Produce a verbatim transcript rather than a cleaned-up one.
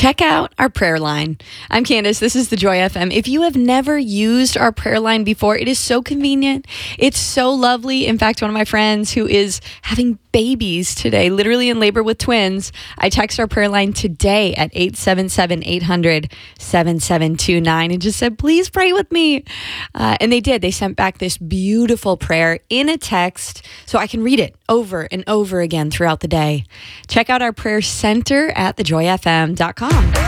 check out our prayer line. I'm Candace. This is the Joy F M. If you have never used our prayer line before, it is so convenient. It's so lovely. In fact, one of my friends who is having babies today, literally in labor with twins, I text our prayer line today at eight seven seven, eight hundred, seven seven two nine and just said, please pray with me. Uh, and they did. They sent back this beautiful prayer in a text so I can read it over and over again throughout the day. Check out our prayer center at the joy f m dot com.